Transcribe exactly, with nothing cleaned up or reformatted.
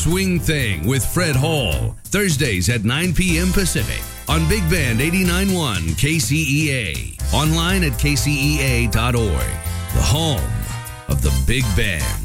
Swing Thing with Fred Hall, Thursdays at nine p.m. Pacific on Big Band eighty-nine point one K C E A. Online at K C E A dot org. The home of the Big Band.